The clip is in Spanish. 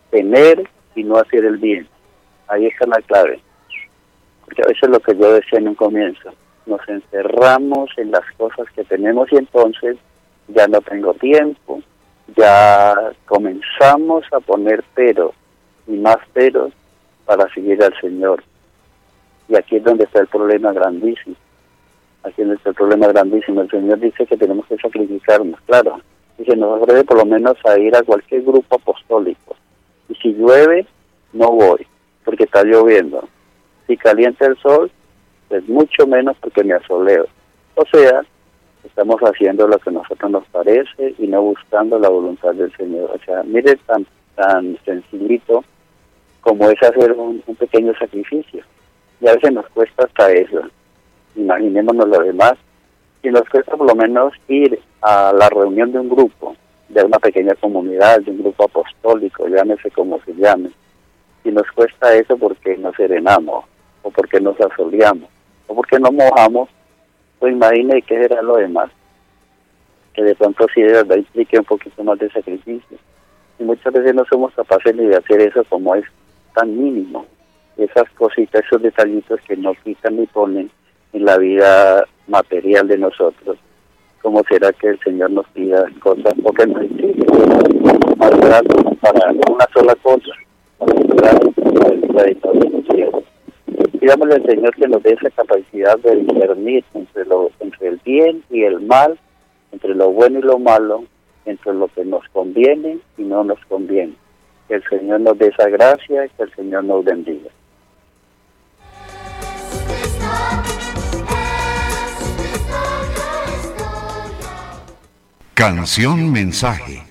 tener y no hacer el bien. Ahí está la clave. Porque a veces lo que yo decía en un comienzo, nos encerramos en las cosas que tenemos y entonces ya no tengo tiempo, ya comenzamos a poner peros y más peros para seguir al Señor. Y aquí es donde está el problema grandísimo. Aquí es donde está el problema grandísimo. El Señor dice que tenemos que sacrificarnos, claro. Dice, nos ofrece por lo menos a ir a cualquier grupo apostólico. Y si llueve, no voy, porque está lloviendo. Si calienta el sol, pues mucho menos porque me asoleo. O sea, estamos haciendo lo que a nosotros nos parece y no buscando la voluntad del Señor. O sea, mire tan sencillito como es hacer un pequeño sacrificio. Y a veces nos cuesta hasta eso. Imaginémonos lo demás. Si nos cuesta por lo menos ir a la reunión de un grupo, de una pequeña comunidad, de un grupo apostólico, llámese como se llame. Si nos cuesta eso porque nos serenamos, o porque nos asoleamos, o porque nos mojamos, pues imagine qué será lo demás. Que de pronto sí de verdad implique un poquito más de sacrificio. Y muchas veces no somos capaces ni de hacer eso como es tan mínimo. Esas cositas, esos detallitos que no quitan ni ponen en la vida material de nosotros. ¿Cómo será que el Señor nos pida cosas? Porque nos exige más grato para una sola cosa, para la de todos los cielos. Pidámosle al Señor que nos dé esa capacidad de discernir entre el bien y el mal, entre lo bueno y lo malo, entre lo que nos conviene y no nos conviene. Que el Señor nos dé esa gracia y que el Señor nos bendiga. Canción Mensaje.